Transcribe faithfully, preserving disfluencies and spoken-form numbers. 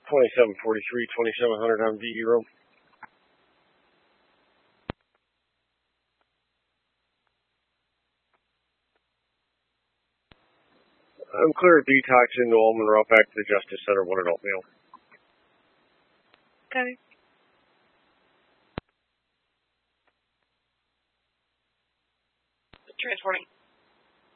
twenty-seven forty-three, twenty-seven hundred on V E room. I'm clear of detox into Ullman, route back to the Justice Center, one adult male. Okay. Transporting.